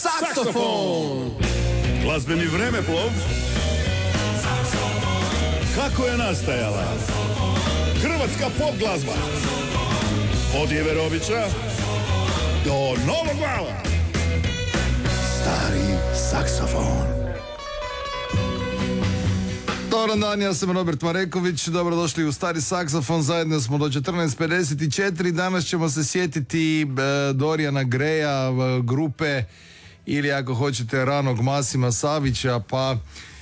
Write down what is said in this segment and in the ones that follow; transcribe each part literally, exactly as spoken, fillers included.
Saksofon! Glazbeni vremeplov. Kako je nastajala hrvatska pop glazba od Jeverovića do Novog Vala. Stari saksofon. Dobar dan, ja sam Robert Mareković, dobrodošli u Stari saksofon, zajedno smo do četrnaest pedeset četiri, danas ćemo se sjetiti e, Doriana Greya, e, grupe ili ako hoćete ranog Masima Savića, pa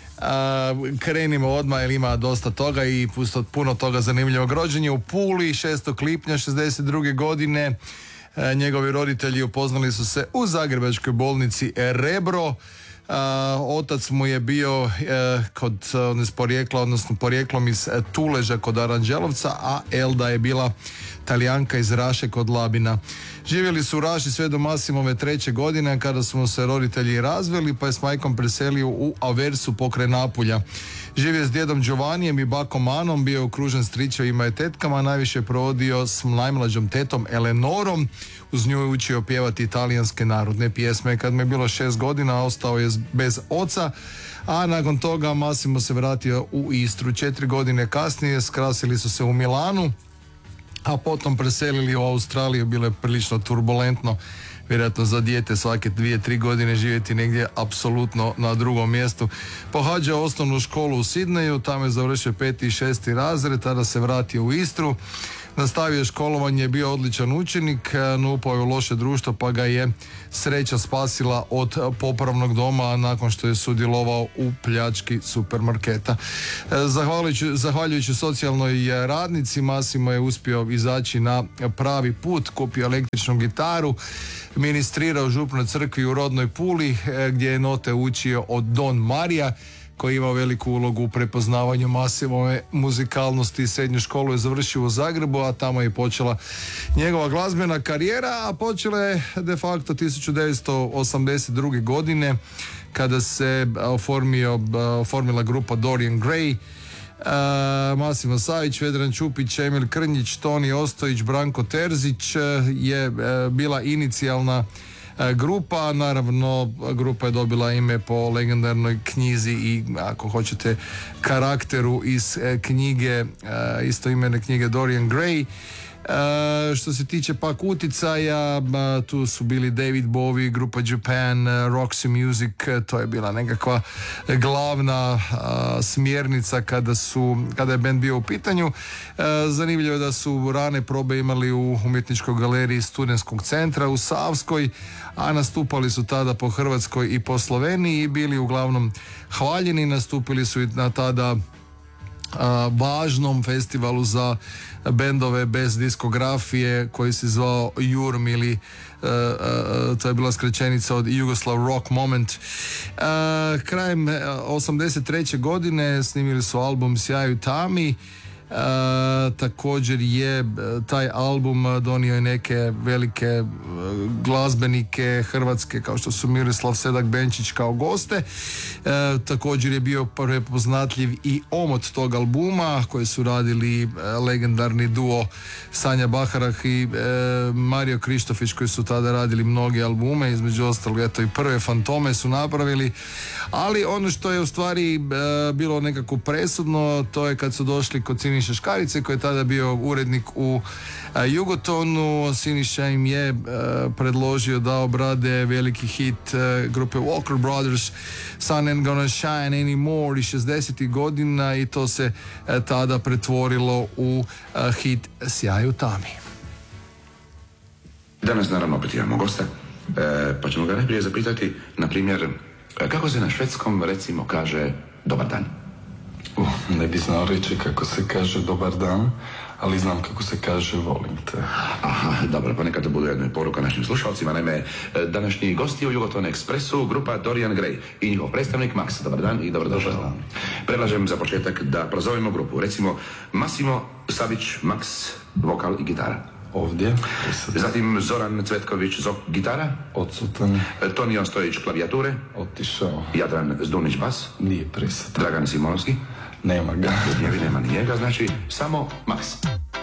a, krenimo odmah jer ima dosta toga i pusto, puno toga zanimljivog. Rođen je u Puli šestog lipnja šezdeset druge godine. E, njegovi roditelji upoznali su se u zagrebačkoj bolnici Rebro. A, otac mu je bio e, kod on iz porijekla, odnosno porijeklom iz e, Tuleža kod Aranđelovca, a Elda je bila Talijanka iz Raše kod Labina. Živjeli su u Raši sve do Masimove treće godine kada su mu se roditelji razveli, pa je s majkom preselio u Aversu pokraj Napulja. Živio je s djedom Giovannijem i bakom Anom, bio je okružen stričevima i tetkama, najviše provodio s najmlađom tetom Elenorom. Uz nju je učio pjevati italijanske narodne pjesme. Kad mu je bilo šest godina ostao je bez oca, a nakon toga Massimo se vratio u Istru. Četiri godine kasnije skrasili su se u Milanu, a potom preselili u Australiju. Bilo je prilično turbulentno, vjerojatno za dijete svake dvije, tri godine živjeti negdje apsolutno na drugom mjestu. Pohađao osnovnu školu u Sidneju, tamo je završio peti i šesti razred, tada se vratio u Istru. Nastavio školovanje, je bio odličan učenik, no upao je u loše društvo pa ga je sreća spasila od popravnog doma nakon što je sudjelovao u pljački supermarketa. Zahvaljujući, zahvaljujući socijalnoj radnici, Massimo je uspio izaći na pravi put, kupio električnu gitaru, ministrirao u župnoj crkvi u rodnoj Puli gdje je note učio od Don Marija, koji je imao veliku ulogu u prepoznavanju Massimove muzikalnosti. Srednju školu je završio u Zagrebu, a tamo je počela njegova glazbena karijera, a počela je de facto tisuću devetsto osamdeset druge godine kada se oformio, oformila grupa Dorian Gray. Uh, Massimo Savić, Vedran Čupić, Emil Krnjić, Toni Ostojić, Branko Terzić je uh, bila inicijalna grupa. Naravno, grupa je dobila ime po legendarnoj knjizi i, ako hoćete, karakteru iz knjige, istoimene knjige Dorian Gray. Uh, što se tiče pak uticaja, uh, tu su bili David Bowie, grupa Japan, uh, Roxy Music, uh, to je bila nekakva glavna uh, smjernica kada su, kada je band bio u pitanju. Uh, zanimljivo je da su rane probe imali u umjetničkoj galeriji Studentskog centra u Savskoj, a nastupali su tada po Hrvatskoj i po Sloveniji i bili uglavnom hvaljeni. Nastupili su i na tada A, važnom festivalu za bendove bez diskografije koji se zvao Jurm ili a, a, to je bila skraćenica od Yugoslav Rock Moment. A, krajem osamdeset treće godine snimili su album Sjaju tami. Uh, također je taj album donio i neke velike uh, glazbenike hrvatske kao što su Miroslav Sedak Benčić kao goste. Uh, također je bio prepoznatljiv i omot tog albuma koji su radili uh, legendarni duo Sanja Baharah i uh, Mario Krištofić, koji su tada radili mnoge albume, između ostalog eto i prve Fantome su napravili. Ali ono što je u stvari uh, bilo nekako presudno, to je kad su došli kod Siniše Škarice, koji je tada bio urednik u a, Jugotonu. Siniša im je a, predložio da obrade veliki hit a, grupe Walker Brothers, Sun Ain't Gonna Shine Anymore iz šezdesetih godina, i to se a, tada pretvorilo u a, hit Sjaju tami. Danas naravno opet imamo gosta, e, pa ćemo ga najprije zapitati, na primjer, kako se na švedskom recimo kaže dobar dan? Uh, ne bi znao reći kako se kaže dobar dan, ali znam kako se kaže volim te. Aha, dobro, pa neka to bude jedna poruka našim slušalcima. Naime, današnji gosti u Jugoton Ekspresu, grupa Dorian Gray i njihov predstavnik Max. Dobar dan i dobrodošao. Dobar dan. Predlažem za početak da prozovemo grupu. Recimo, Massimo Savić, Max, vokal i gitara. Ovdje. Zatim Zoran Cvetković, zok, gitara. Odsutan. Toni Ostojić, klavijature. Otišao. Jadran Zdunić, bas. Nije prisutan. Dragan Simonovski. Nema ga. Njevi nema ni njega, znači samo Max.